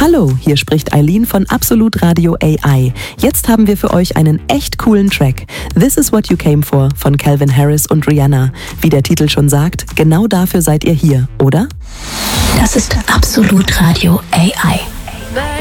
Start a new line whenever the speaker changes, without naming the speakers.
Hallo, hier spricht Eileen von Absolut Radio AI. Jetzt haben wir für euch einen echt coolen Track. This is what you came for von Calvin Harris und Rihanna. Wie der Titel schon sagt, genau dafür seid ihr hier, oder?
Das ist Absolut Radio AI.